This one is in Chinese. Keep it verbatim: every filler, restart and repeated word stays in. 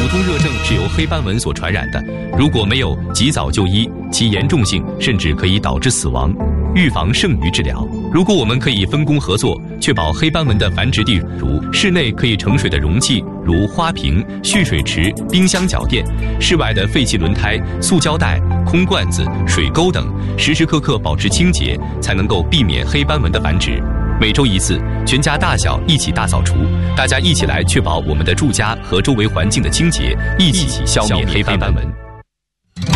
通热症是由黑斑纹所传染的，如果没有及早就医，其严重性甚至可以导致死亡。预防胜于治疗。如果我们可以分工合作，确保黑斑纹的繁殖地如室内可以盛水的容器，如花瓶、蓄水池、冰箱脚垫；室外的废弃轮胎、塑胶袋、空罐子、水沟等，时时刻刻保持清洁，才能够避免黑斑纹的繁殖。每周一次，全家大小一起大扫除，大家一起来确保我们的住家和周围环境的清洁，一起消灭黑斑纹。